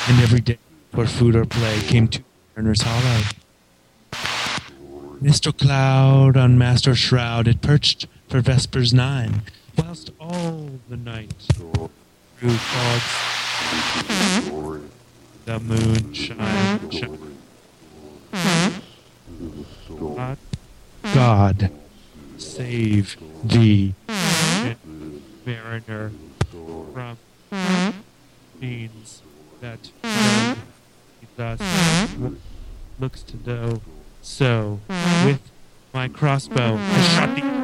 and every day for food or play came to Mariners Hollow. Mr. Cloud on Master Shroud had perched for Vespers 9, whilst all the night through fogs the moon shine. God save the mariner from means that thus looks to know. So, with my crossbow, I shot the